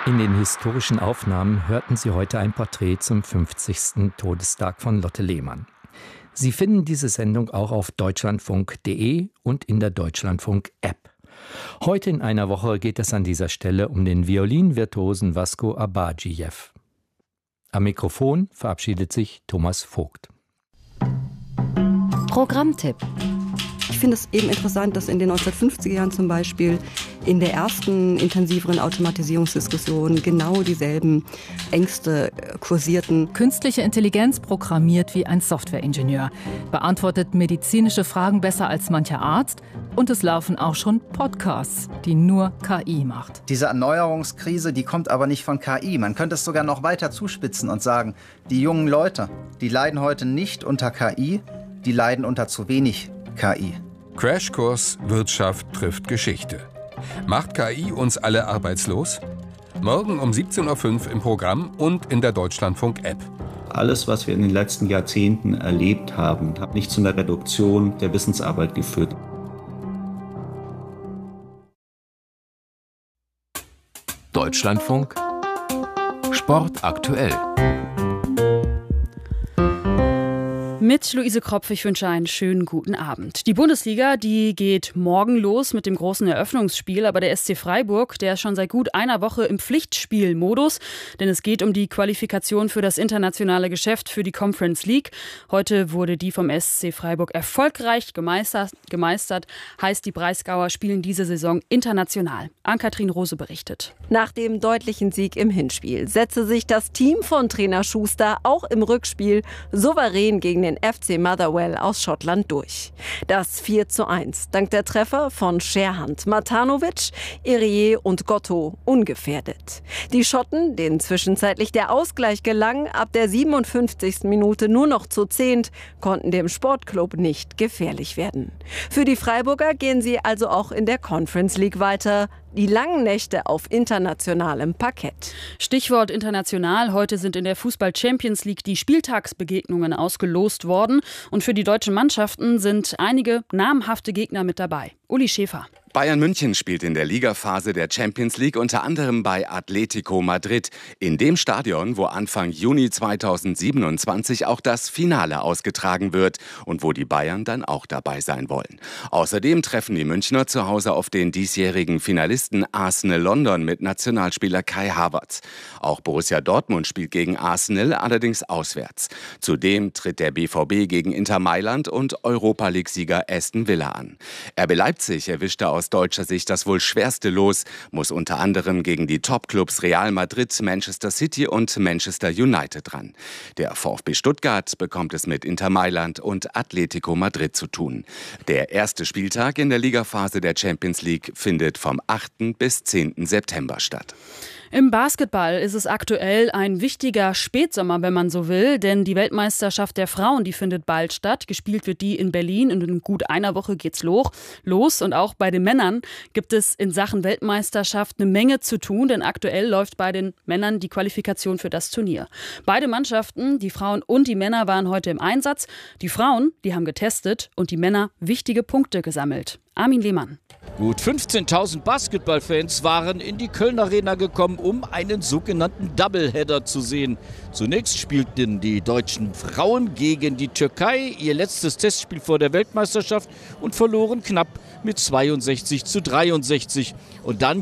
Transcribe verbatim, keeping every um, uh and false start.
In den historischen Aufnahmen hörten Sie heute ein Porträt zum fünfzigsten Todestag von Lotte Lehmann. Sie finden diese Sendung auch auf deutschlandfunk punkt de und in der Deutschlandfunk-App. Heute in einer Woche geht es an dieser Stelle um den Violinvirtuosen Vasko Abadjijew. Am Mikrofon verabschiedet sich Thomas Vogt. Programmtipp. Ich finde es eben interessant, dass in den neunzehnhundertfünfziger Jahren zum Beispiel in der ersten intensiveren Automatisierungsdiskussion genau dieselben Ängste kursierten. Künstliche Intelligenz programmiert wie ein Softwareingenieur, beantwortet medizinische Fragen besser als mancher Arzt und es laufen auch schon Podcasts, die nur K I macht. Diese Erneuerungskrise, die kommt aber nicht von K I. Man könnte es sogar noch weiter zuspitzen und sagen, die jungen Leute, die leiden heute nicht unter K I, die leiden unter zu wenig K I. Crashkurs Wirtschaft trifft Geschichte. Macht K I uns alle arbeitslos? Morgen um siebzehn Uhr fünf im Programm und in der Deutschlandfunk-App. Alles, was wir in den letzten Jahrzehnten erlebt haben, hat nicht zu einer Reduktion der Wissensarbeit geführt. Deutschlandfunk Sport aktuell. Mit Luise Kropf, ich wünsche einen schönen guten Abend. Die Bundesliga, die geht morgen los mit dem großen Eröffnungsspiel, aber der S C Freiburg, der ist schon seit gut einer Woche im Pflichtspielmodus, denn es geht um die Qualifikation für das internationale Geschäft für die Conference League. Heute wurde die vom S C Freiburg erfolgreich gemeistert, gemeistert. Heißt, die Breisgauer spielen diese Saison international. Ann-Kathrin Rose berichtet. Nach dem deutlichen Sieg im Hinspiel setzte sich das Team von Trainer Schuster auch im Rückspiel souverän gegen den F C Motherwell aus Schottland durch. Das vier zu eins, dank der Treffer von Scherhand, Matanovic, Irier und Gotto ungefährdet. Die Schotten, denen zwischenzeitlich der Ausgleich gelang, ab der siebenundfünfzigsten Minute nur noch zu zehnt, konnten dem Sportclub nicht gefährlich werden. Für die Freiburger gehen sie also auch in der Conference League weiter. Die langen Nächte auf internationalem Parkett. Stichwort international. Heute sind in der Fußball-Champions League die Spieltagsbegegnungen ausgelost worden. Und für die deutschen Mannschaften sind einige namhafte Gegner mit dabei. Uli Schäfer. Bayern München spielt in der Ligaphase der Champions League unter anderem bei Atletico Madrid. In dem Stadion, wo Anfang Juni zweitausendsiebenundzwanzig auch das Finale ausgetragen wird und wo die Bayern dann auch dabei sein wollen. Außerdem treffen die Münchner zu Hause auf den diesjährigen Finalisten Arsenal London mit Nationalspieler Kai Havertz. Auch Borussia Dortmund spielt gegen Arsenal, allerdings auswärts. Zudem tritt der B V B gegen Inter Mailand und Europa-League-Sieger Aston Villa an. R B Leipzig erwischte aus deutscher Sicht das wohl schwerste Los, muss unter anderem gegen die Top-Clubs Real Madrid, Manchester City und Manchester United ran. Der VfB Stuttgart bekommt es mit Inter Mailand und Atletico Madrid zu tun. Der erste Spieltag in der Ligaphase der Champions League findet vom achten bis zehnten September statt. Im Basketball ist es aktuell ein wichtiger Spätsommer, wenn man so will, denn die Weltmeisterschaft der Frauen, die findet bald statt. Gespielt wird die in Berlin und in gut einer Woche geht's los. Und auch bei den Männern gibt es in Sachen Weltmeisterschaft eine Menge zu tun, denn aktuell läuft bei den Männern die Qualifikation für das Turnier. Beide Mannschaften, die Frauen und die Männer, waren heute im Einsatz. Die Frauen, die haben getestet und die Männer wichtige Punkte gesammelt. Armin Lehmann. Gut fünfzehntausend Basketballfans waren in die Köln Arena gekommen, um einen sogenannten Doubleheader zu sehen. Zunächst spielten die deutschen Frauen gegen die Türkei ihr letztes Testspiel vor der Weltmeisterschaft und verloren knapp mit zweiundsechzig zu dreiundsechzig. Und dann